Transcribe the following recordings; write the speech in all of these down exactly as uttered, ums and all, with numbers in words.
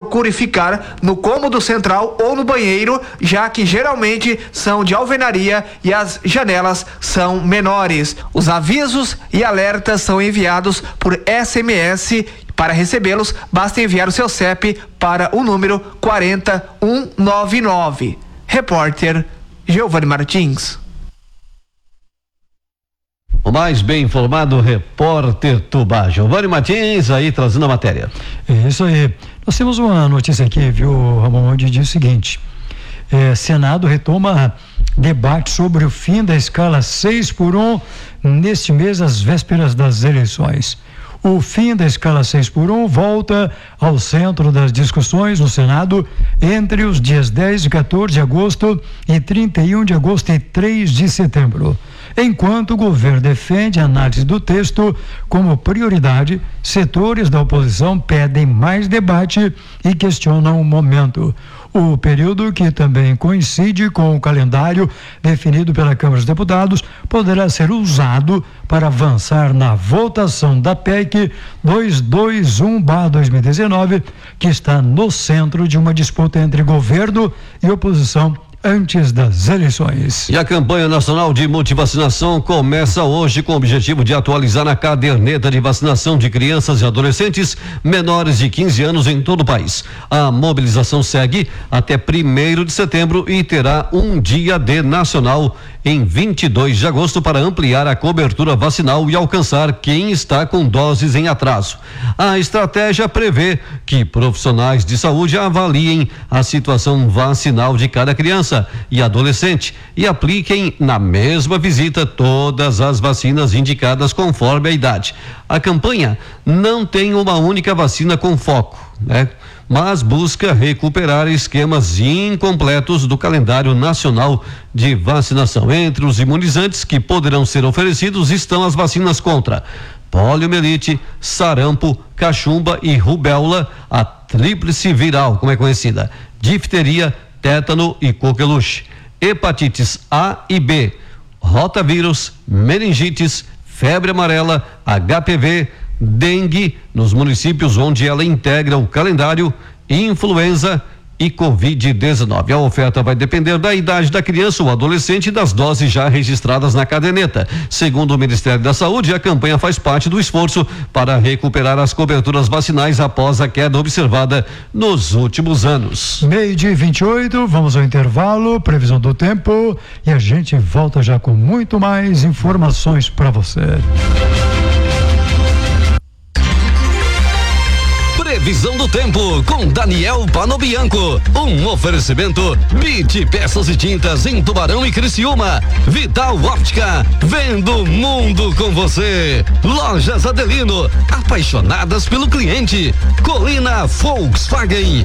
procure ficar no cômodo central ou no banheiro, já que geralmente são de alvenaria e as janelas são menores. Os avisos e alertas são enviados por S M S. Para recebê-los, basta enviar o seu C E P para o número quarenta um noventa e nove. Repórter Giovanni Martins. O mais bem informado repórter Tubá, Giovanni Martins, aí trazendo a matéria. É isso aí. Nós temos uma notícia aqui, viu, Ramon, onde diz o seguinte: é, Senado retoma debate sobre o fim da escala seis por um neste mês, às vésperas das eleições. O fim da escala seis por um volta ao centro das discussões no Senado entre os dias dez e quatorze de agosto e trinta e um de agosto e três de setembro. Enquanto o governo defende a análise do texto como prioridade, setores da oposição pedem mais debate e questionam o momento. O período, que também coincide com o calendário definido pela Câmara dos Deputados, poderá ser usado para avançar na votação da P E C duzentos e vinte e um barra dois mil e dezenove, que está no centro de uma disputa entre governo e oposição antes das eleições. E a campanha nacional de multivacinação começa hoje com o objetivo de atualizar a caderneta de vacinação de crianças e adolescentes menores de quinze anos em todo o país. A mobilização segue até primeiro de setembro e terá um dia D nacional em vinte e dois de agosto para ampliar a cobertura vacinal e alcançar quem está com doses em atraso. A estratégia prevê que profissionais de saúde avaliem a situação vacinal de cada criança e adolescente e apliquem na mesma visita todas as vacinas indicadas conforme a idade. A campanha não tem uma única vacina com foco, né? Mas busca recuperar esquemas incompletos do calendário nacional de vacinação. Entre os imunizantes que poderão ser oferecidos estão as vacinas contra poliomielite, sarampo, cachumba e rubéola, a tríplice viral, como é conhecida, difteria, tétano e coqueluche, hepatites A e B, rotavírus, meningites, febre amarela, H P V, dengue, nos municípios onde ela integra o calendário, influenza e covid dezenove. A oferta vai depender da idade da criança ou adolescente e das doses já registradas na caderneta. Segundo o Ministério da Saúde, a campanha faz parte do esforço para recuperar as coberturas vacinais após a queda observada nos últimos anos. Meio-dia e vinte e oito, vamos ao intervalo, previsão do tempo, e a gente volta já com muito mais informações para você. Previsão do tempo com Daniel Panobianco. Um oferecimento Bit Peças e Tintas em Tubarão e Criciúma. Vital Óptica, vendo o mundo com você. Lojas Adelino, apaixonadas pelo cliente. Colina Volkswagen.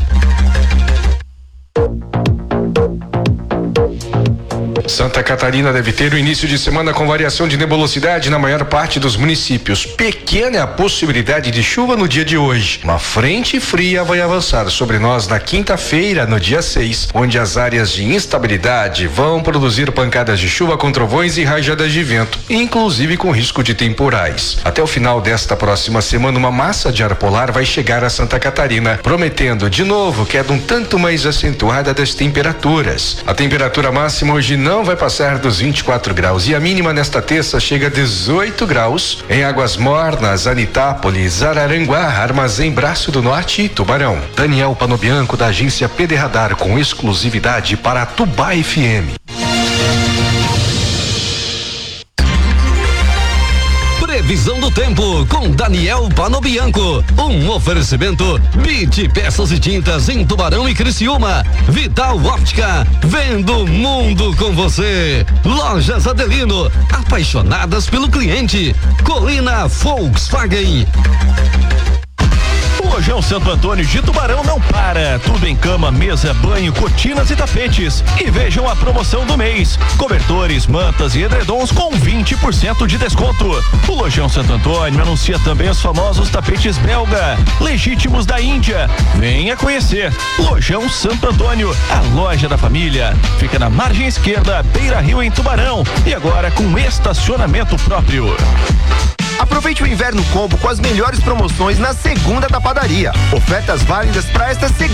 Santa Catarina deve ter o início de semana com variação de nebulosidade na maior parte dos municípios. Pequena é a possibilidade de chuva no dia de hoje. Uma frente fria vai avançar sobre nós na quinta-feira, no dia seis, onde as áreas de instabilidade vão produzir pancadas de chuva com trovões e rajadas de vento, inclusive com risco de temporais. Até o final desta próxima semana, uma massa de ar polar vai chegar a Santa Catarina, prometendo de novo queda um tanto mais acentuada das temperaturas. A temperatura máxima hoje não vai passar dos vinte e quatro graus e a mínima nesta terça chega a dezoito graus em Águas Mornas, Anitápolis, Araranguá, Armazém Braço do Norte e Tubarão. Daniel Panobianco, da agência P D Radar, com exclusividade para a Tubá F M. Previsão do tempo com Daniel Panobianco. Um oferecimento Bit Peças e Tintas em Tubarão e Criciúma. Vital Óptica, vendo o mundo com você. Lojas Adelino, apaixonadas pelo cliente. Colina Volkswagen. O Lojão Santo Antônio de Tubarão não para. Tudo em cama, mesa, banho, cortinas e tapetes. E vejam a promoção do mês: cobertores, mantas e edredons com vinte por cento de desconto. O Lojão Santo Antônio anuncia também os famosos tapetes belga, legítimos da Índia. Venha conhecer. Lojão Santo Antônio, a loja da família. Fica na margem esquerda, Beira Rio, em Tubarão. E agora com estacionamento próprio. Aproveite o inverno combo com as melhores promoções na segunda da padaria. Ofertas válidas para esta segunda.